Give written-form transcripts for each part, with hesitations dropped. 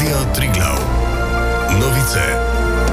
Radio Triglav. Novice.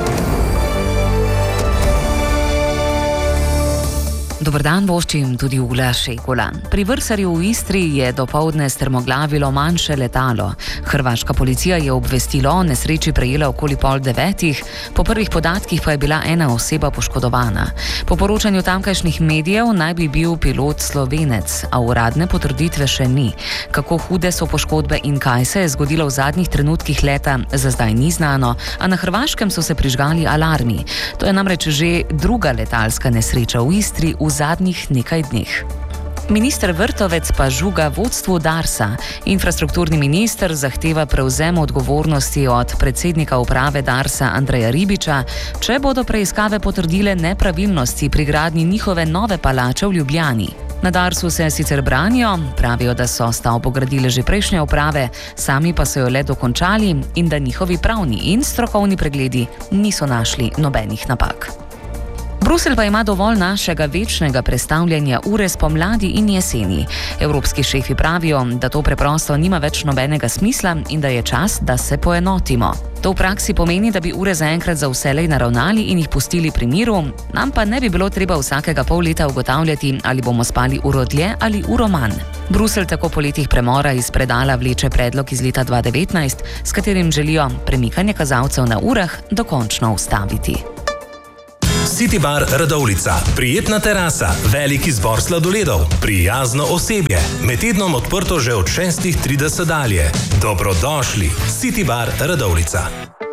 Dober dan, voščim tudi Ula Šekula. Pri Vrsarju v Istri je dopoldne strmoglavilo manjše letalo. Hrvaška policija je obvestilo o nesreči prejela okoli 8:30, po prvih podatkih pa je bila ena oseba poškodovana. Po poročanju tamkajšnjih medijev naj bi bil pilot Slovenec, a uradne potrditve še ni. Kako hude so poškodbe in kaj se je zgodilo v zadnjih trenutkih leta, za zdaj ni znano, a na Hrvaškem so se prižgali alarmi. To je namreč že druga letalska nesreča v Istri v zadnjih nekaj dneh. Minister Vrtovec pa žuga vodstvu Darsa. Infrastrukturni minister zahteva prevzem odgovornosti od predsednika uprave Darsa Andreja Ribiča, če bodo preiskave potrdile nepravilnosti pri gradnji njihove nove palače v Ljubljani. Na Darsu se sicer branijo, pravijo, da so stavbo gradile že prejšnje uprave, sami pa so jo le dokončali in da njihovi pravni in strokovni pregledi niso našli nobenih napak. Bruselj pa ima dovolj našega večnega prestavljanja ure spomladi in jeseni. Evropski šefi pravijo, da to preprosto nima več nobenega smisla in da je čas, da se poenotimo. To v praksi pomeni, da bi ure zaenkrat za vselej naravnali in jih pustili pri miru, nam pa ne bi bilo treba vsakega pol leta ugotavljati, ali bomo spali uro dlje ali uro manj. Bruselj tako po letih premora iz predala vleče predlog iz leta 2019, s katerim želijo premikanje kazalcev na urah dokončno ustaviti. City Bar Radovljica. Prijetna terasa, velik izbor sladoledov, prijazno osebje. Med tednom odprto že od 6:30 dalje. Dobrodošli. City Bar Radovljica.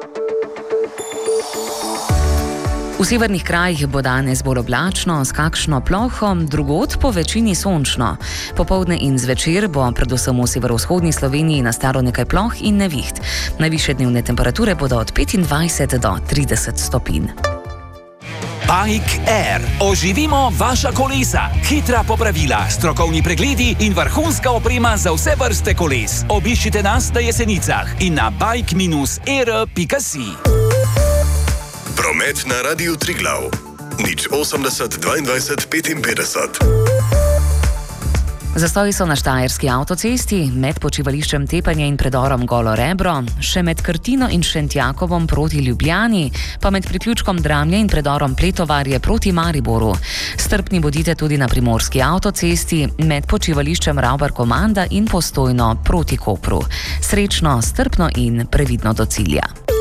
V severnih krajih bo danes bolj oblačno, s kakšno ploho, drugod po večini sončno. Popoldne in zvečer bo predvsem v severovzhodni Sloveniji nastalo nekaj ploh in neviht. Najvišje dnevne temperature bodo od 25 do 30 stopinj. Bike Air. Oživimo vaša kolesa. Hitra popravila, strokovni pregledi in vrhunska oprema za vse vrste koles. Obiščite nas na Jesenicah in na bike-air.si. Promet na Radiu Triglav. 080 22 55. Zastoji so na Štajerski avtocesti, med počivališčem Tepanje in predorom Golo Rebro, še med Krtino in Šentjakovom proti Ljubljani, pa med priključkom Dramlje in predorom Pletovarje proti Mariboru. Strpni bodite tudi na Primorski avtocesti, med počivališčem Ravbar-Komanda in Postojno proti Kopru. Srečno, strpno in previdno do cilja.